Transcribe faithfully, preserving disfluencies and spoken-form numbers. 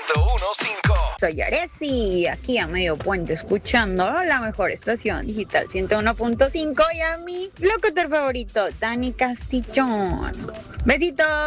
cinco. Soy Aresi, aquí a medio puente escuchando la mejor estación digital ciento uno punto cinco y a mi locutor favorito, Dani Castillón. Besitos.